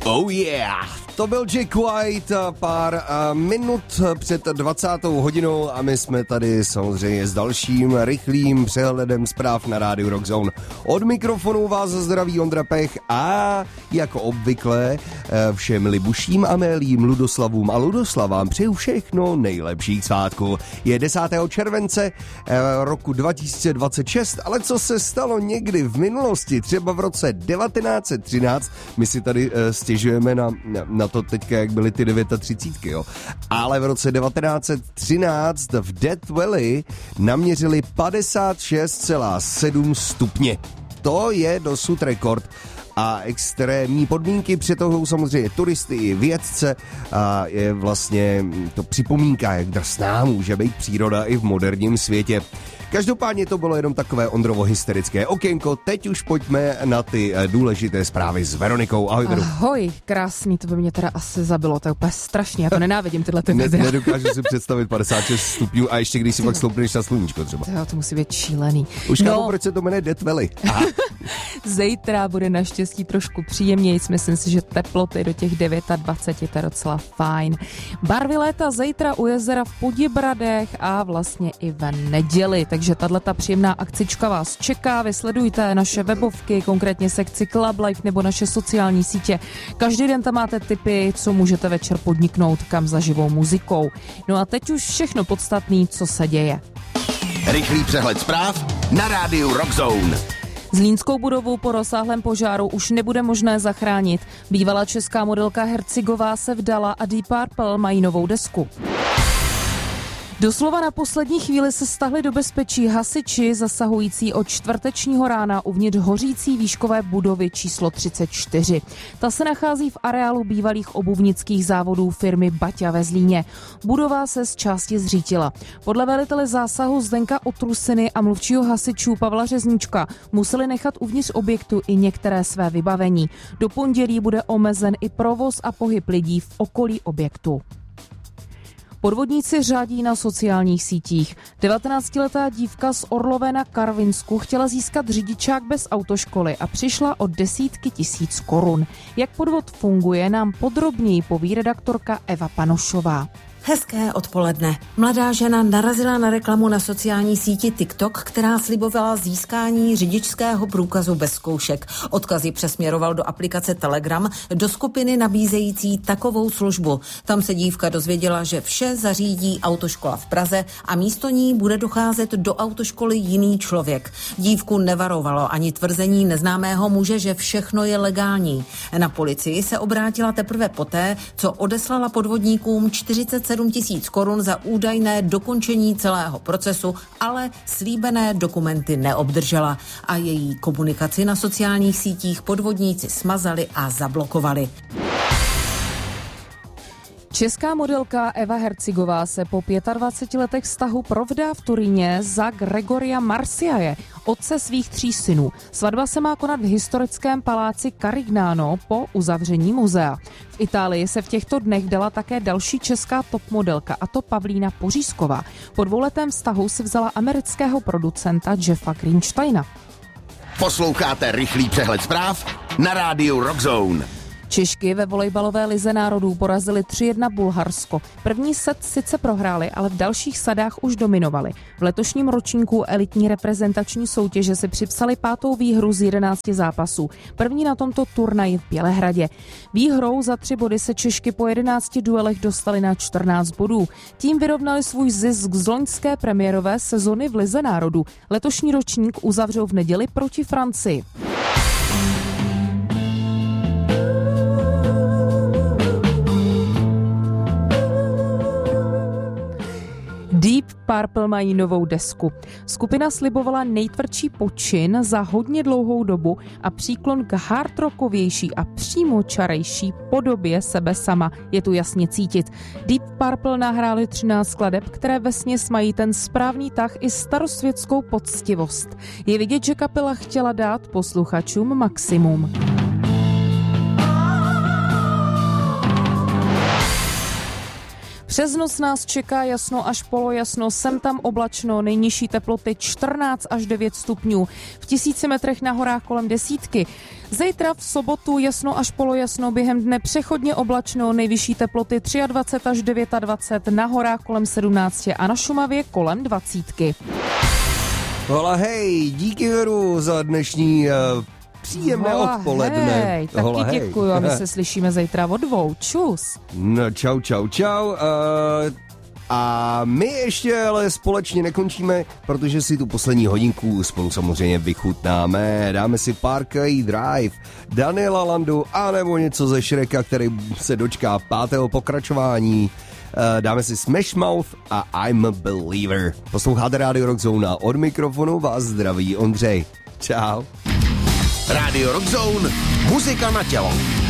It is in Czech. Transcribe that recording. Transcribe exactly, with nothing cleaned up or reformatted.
Oh yeah! To byl Jack White, pár uh, minut před dvacátou hodinou a my jsme tady samozřejmě s dalším rychlým přehledem zpráv na rádiu Rock Zone. Od mikrofonu vás zdraví Ondra Pech a jako obvykle všem Libuším, Amélím, Ludoslavům a Ludoslavám přeju všechno nejlepších svátků. Je desátého července roku dva tisíce dvacet šest, ale co se stalo někdy v minulosti, třeba v roce devatenáct set třináct, my si tady stěžujeme na, na to teďka, jak byly ty třicítky, jo. Ale v roce devatenáct set třináct v Death Valley naměřili padesát šest celá sedm stupně. To je dosud rekord. A extrémní podmínky přitahují samozřejmě turisty i vědce a je vlastně to připomínka, jak drsná může být příroda i v moderním světě. Každopádně to bylo jenom takové Ondrovo hysterické okénko, teď už pojďme na ty důležité zprávy s Veronikou. Ahoj, Veru. Ahoj, krásný, to by mě teda asi zabilo, to je úplně strašně, já to nenávidím tyhle ty videa. Ne, nedokážu si představit padesát šest stupňů a ještě když si pak stoupneš na sluníčko třeba. Jo, to musí být šílený. Už no. Chápu, proč se to jmenuje Death Valley. Zítra bude naštěstí trošku příjemněji, myslím si, že teploty do těch dvacet devět, to je docela fajn. Barvy léta zítra u jezera v Poděbradech a vlastně i ve neděli, takže tato příjemná akcička vás čeká. Vysledujte naše webovky, konkrétně sekci Club Life nebo naše sociální sítě. Každý den tam máte tipy, co můžete večer podniknout, kam za živou muzikou. No a teď už všechno podstatné, co se děje. Rychlý přehled zpráv na rádiu Rock Zone. Zlínskou budovu po rozsáhlém požáru už nebude možné zachránit. Bývalá česká modelka Hercigová se vdala a Deep Purple mají novou desku. Doslova na poslední chvíli se stahli do bezpečí hasiči zasahující od čtvrtečního rána uvnitř hořící výškové budovy číslo třicet čtyři. Ta se nachází v areálu bývalých obuvnických závodů firmy Baťa ve Zlíně. Budova se z části zřítila. Podle velitele zásahu Zdenka Otrusiny a mluvčího hasičů Pavla Řezníčka museli nechat uvnitř objektu i některé své vybavení. Do pondělí bude omezen i provoz a pohyb lidí v okolí objektu. Podvodníci řádí na sociálních sítích. devatenáctiletá dívka z Orlové na Karvinsku chtěla získat řidičák bez autoškoly a přišla o desítky tisíc korun. Jak podvod funguje, nám podrobněji poví redaktorka Eva Panošová. Hezké odpoledne. Mladá žena narazila na reklamu na sociální síti TikTok, která slibovala získání řidičského průkazu bez zkoušek. Odkazy přesměroval do aplikace Telegram do skupiny nabízející takovou službu. Tam se dívka dozvěděla, že vše zařídí autoškola v Praze a místo ní bude docházet do autoškoly jiný člověk. Dívku nevarovalo ani tvrzení neznámého muže, že všechno je legální. Na policii se obrátila teprve poté, co odeslala podvodníkům čtyřicet sedm tisíc korun za údajné dokončení celého procesu, ale slíbené dokumenty neobdržela a její komunikaci na sociálních sítích podvodníci smazali a zablokovali. Česká modelka Eva Hercigová se po dvaceti pěti letech vztahu provdá v Turíně za Gregoria Marciaje, otce svých tří synů. Svatba se má konat v historickém paláci Carignano po uzavření muzea. V Itálii se v těchto dnech dala také další česká top modelka, a to Pavlína Pořízková. Po dvouletém vztahu si vzala amerického producenta Jeffa Greensteina. Posloucháte rychlý přehled zpráv na rádiu Rock Zone. Češky ve volejbalové lize národů porazili tři jedna Bulharsko. První set sice prohráli, ale v dalších sadách už dominovali. V letošním ročníku elitní reprezentační soutěže si připsali pátou výhru z jedenácti zápasů. První na tomto turnaji v Bělehradě. Výhrou za tři body se Češky po jedenácti duelech dostali na čtrnáct bodů. Tím vyrovnali svůj zisk z loňské premiérové sezony v lize národů. Letošní ročník uzavřou v neděli proti Francii. Deep Purple mají novou desku. Skupina slibovala nejtvrdší počin za hodně dlouhou dobu a příklon k hardrockovější a přímočarejší podobě sebe sama. Je tu jasně cítit. Deep Purple nahráli třináct skladeb, které vesměs mají ten správný tah i starosvětskou poctivost. Je vidět, že kapela chtěla dát posluchačům maximum. Přes noc nás čeká jasno až polojasno, sem tam oblačno, nejnižší teploty čtrnáct až devět stupňů. V tisíci metrech na horách kolem desítky. Zítra v sobotu jasno až polojasno, během dne přechodně oblačno, nejvyšší teploty dvacet tři až dvacet devět, na horách kolem sedmnáct a na Šumavě kolem dvacítky. Hola hej, díky Veru za dnešní uh, příjemné Hola odpoledne. Hej, taky Hola děkuju hej. a my se slyšíme zítra o dvou. Čus. No čau, čau, čau. Uh, a my ještě ale společně nekončíme, protože si tu poslední hodinku spolu samozřejmě vychutnáme. Dáme si Parkway Drive, Daniela Landu a nebo něco ze Shreka, který se dočká pátého pokračování. Uh, dáme si Smash Mouth a I'm a Believer. Posloucháte Radio Rockzone a od mikrofonu vás zdraví Ondřej. Čau. Radio Rockzone, muzika na tělo.